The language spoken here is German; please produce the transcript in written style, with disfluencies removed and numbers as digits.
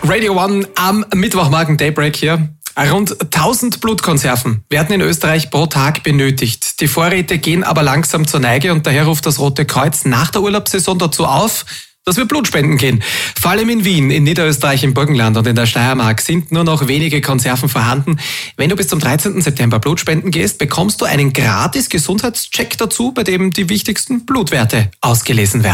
Radio One am Mittwochmorgen Daybreak hier. Rund 1000 Blutkonserven werden in Österreich pro Tag benötigt. Die Vorräte gehen aber langsam zur Neige und daher ruft das Rote Kreuz nach der Urlaubssaison dazu auf, dass wir Blutspenden gehen. Vor allem in Wien, in Niederösterreich, im Burgenland und in der Steiermark sind nur noch wenige Konserven vorhanden. Wenn du bis zum 13. September Blutspenden gehst, bekommst du einen gratis Gesundheitscheck dazu, bei dem die wichtigsten Blutwerte ausgelesen werden.